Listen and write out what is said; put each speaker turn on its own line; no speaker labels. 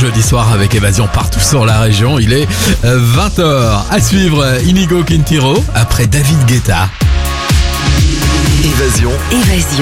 jeudi soir avec Évasion partout sur la région. Il est 20h. À suivre Inigo Quintero après David Guetta.
Évasion.